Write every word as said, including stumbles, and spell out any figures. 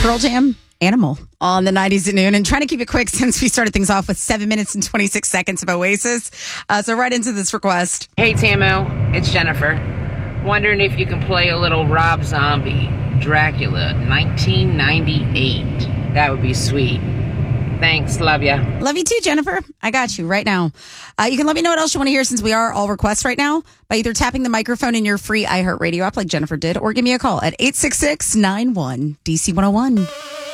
Pearl Jam, Animal on the nineties at noon, and trying to keep it quick since we started things off with seven minutes and twenty-six seconds of Oasis. Uh, so right into this request. Hey, Tamu, it's Jennifer. Wondering if you can play a little Rob Zombie, Dracula, nineteen ninety-eight. That would be sweet. Thanks. Love ya. Love you too, Jennifer. I got you right now. Uh, you can let me know what else you want to hear since we are all requests right now by either tapping the microphone in your free iHeartRadio app like Jennifer did, or give me a call at eight six six, nine one, D C one oh one.